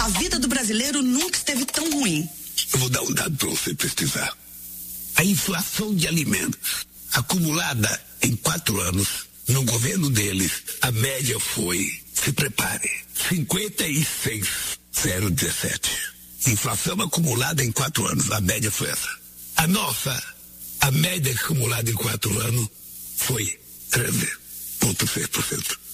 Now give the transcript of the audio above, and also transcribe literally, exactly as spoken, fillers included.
A vida do brasileiro nunca esteve tão ruim. Eu vou dar um dado para você pesquisar. A inflação de alimentos acumulada em quatro anos, no governo deles, a média foi, se prepare, cinquenta e seis vírgula zero um sete. Inflação acumulada em quatro anos, a média foi essa. A nossa, a média acumulada em quatro anos foi treze vírgula seis por cento.